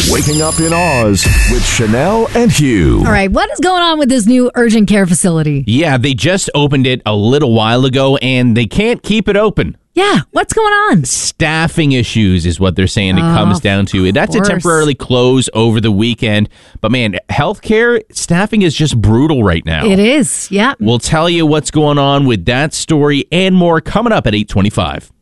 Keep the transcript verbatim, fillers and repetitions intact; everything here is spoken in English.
Waking Up in Oz with Chanel and Hugh. All right, what is going on with this new urgent care facility? Yeah, they just opened it a little while ago, and they can't keep it open. Yeah, what's going on? Staffing issues is what they're saying it Oh, comes down to. It had to course. temporarily close over the weekend. But man, healthcare staffing is just brutal right now. It is, yeah. We'll tell you what's going on with that story and more coming up at eight twenty-five.